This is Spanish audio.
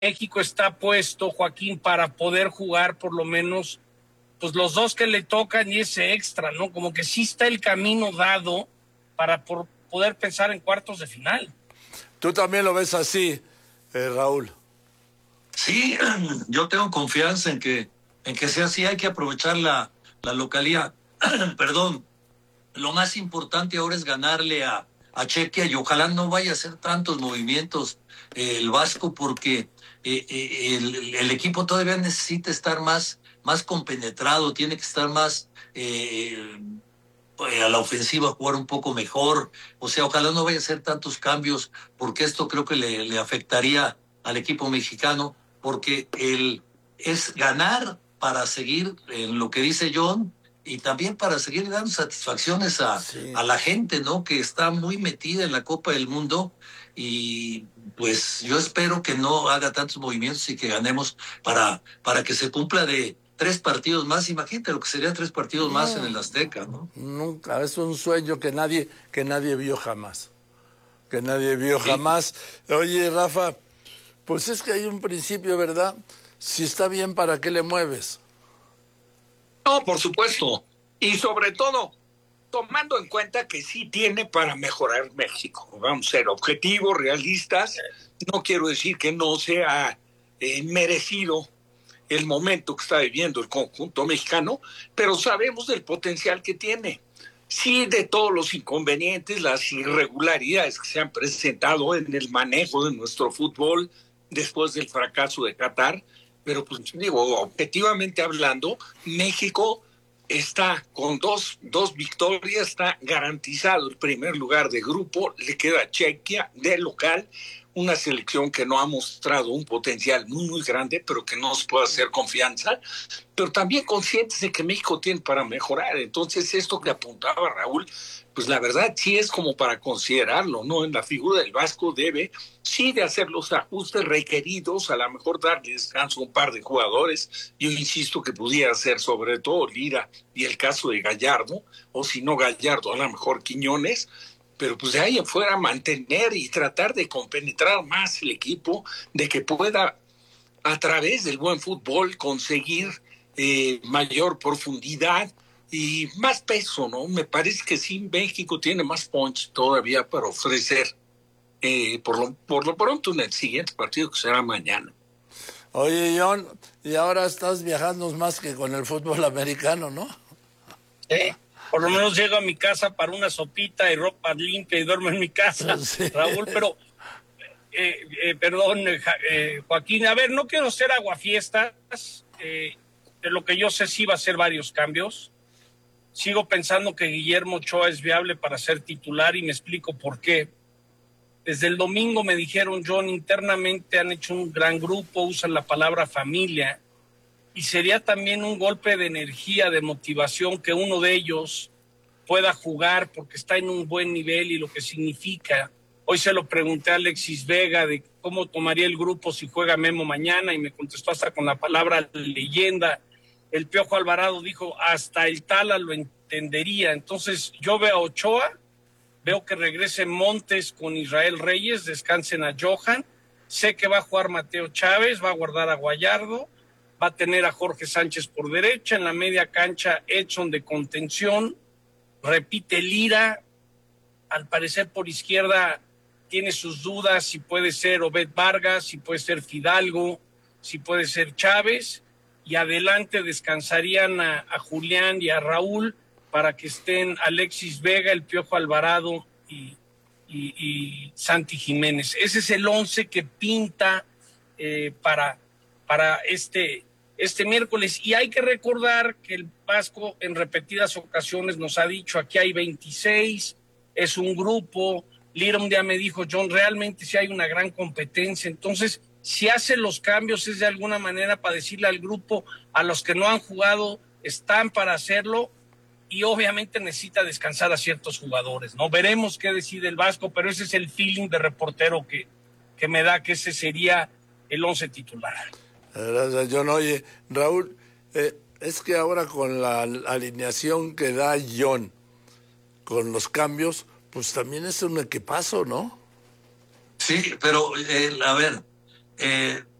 México está puesto, Joaquín, para poder jugar por lo menos pues los dos que le tocan y ese extra, ¿no? Como que sí está el camino dado para poder pensar en cuartos de final. ¿Tú también lo ves así, Raúl? Sí, yo tengo confianza en que sea así. Hay que aprovechar la localía. Perdón, lo más importante ahora es ganarle a Chequia y ojalá no vaya a hacer tantos movimientos el Vasco porque el equipo todavía necesita estar más compenetrado, tiene que estar más a la ofensiva, jugar un poco mejor. O sea, ojalá no vaya a hacer tantos cambios porque esto creo que le afectaría al equipo mexicano porque es ganar para seguir en lo que dice John y también para seguir dando satisfacciones a la gente, ¿no? Que está muy metida en la Copa del Mundo y pues yo espero que no haga tantos movimientos y que ganemos para que se cumpla de 3 partidos más. Imagínate lo que serían 3 partidos más en el Azteca, ¿no? Nunca, es un sueño que nadie vio jamás. Que nadie vio jamás. Oye, Rafa, pues es que hay un principio, ¿verdad? Si está bien, ¿para qué le mueves? No, por supuesto. Y sobre todo, tomando en cuenta que sí tiene para mejorar México. Vamos a ser objetivos, realistas. No quiero decir que no sea merecido el momento que está viviendo el conjunto mexicano, pero sabemos del potencial que tiene. Sí, de todos los inconvenientes, las irregularidades que se han presentado en el manejo de nuestro fútbol después del fracaso de Qatar, pero pues digo, objetivamente hablando, México está con dos victorias, está garantizado el primer lugar de grupo, le queda Chequia de local, una selección que no ha mostrado un potencial muy grande, pero que no nos puede hacer confianza, pero también conscientes de que México tiene para mejorar. Entonces, esto que apuntaba Raúl, pues la verdad sí es como para considerarlo, ¿no? En la figura del Vasco debe sí de hacer los ajustes requeridos, a lo mejor darle descanso a un par de jugadores. Yo insisto que pudiera ser sobre todo Lira y el caso de Gallardo, o si no Gallardo, a lo mejor Quiñones, pero pues de ahí en fuera mantener y tratar de compenetrar más el equipo, de que pueda a través del buen fútbol conseguir mayor profundidad y más peso, ¿no? Me parece que sí, México tiene más punch todavía para ofrecer, por lo pronto en el siguiente partido que será mañana. Oye, John, y ahora estás viajando más que con el fútbol americano, ¿no? Sí. Por lo menos llego a mi casa para una sopita y ropa limpia y duermo en mi casa, sí. Raúl, pero, perdón, Joaquín, a ver, no quiero ser aguafiestas, de lo que yo sé sí va a ser varios cambios. Sigo pensando que Guillermo Ochoa es viable para ser titular y me explico por qué. Desde el domingo me dijeron, John, internamente han hecho un gran grupo, usan la palabra familia, y sería también un golpe de energía, de motivación que uno de ellos pueda jugar porque está en un buen nivel y lo que significa. Hoy se lo pregunté a Alexis Vega de cómo tomaría el grupo si juega Memo mañana y me contestó hasta con la palabra leyenda. El Piojo Alvarado dijo hasta el Tala lo entendería. Entonces yo veo a Ochoa, veo que regrese Montes con Israel Reyes, descansen a Johan, sé que va a jugar Mateo Chávez, va a guardar a Gallardo, va a tener a Jorge Sánchez por derecha, en la media cancha Edson de contención, repite Lira, al parecer por izquierda tiene sus dudas si puede ser Obed Vargas, si puede ser Fidalgo, si puede ser Chávez, y adelante descansarían a Julián y a Raúl para que estén Alexis Vega, el Piojo Alvarado y Santi Jiménez. Ese es el 11 que pinta para este miércoles. Y hay que recordar que el Vasco en repetidas ocasiones nos ha dicho, aquí hay 26, es un grupo. Lira un día me dijo, John, realmente sí hay una gran competencia. Entonces, si hace los cambios es de alguna manera para decirle al grupo, a los que no han jugado, están para hacerlo, y obviamente necesita descansar a ciertos jugadores, ¿no? Veremos qué decide el Vasco, pero ese es el feeling de reportero que me da que ese sería el 11 titular. Gracias, John. Oye, Raúl, es que ahora con la alineación que da John, con los cambios, pues también es un equipazo, ¿no? Sí, pero a ver,